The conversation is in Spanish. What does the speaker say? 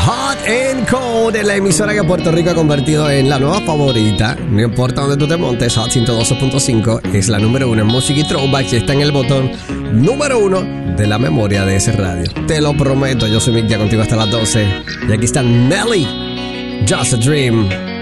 Hot and Cold, la emisora que Puerto Rico ha convertido en la nueva favorita. No importa donde tú te montes, Hot 112.5 es la número 1 en música y throwback y está en el botón número 1 de la memoria de ese radio. Te lo prometo, yo soy Mick, ya contigo hasta las 12. Y aquí está Nelly, Just a Dream.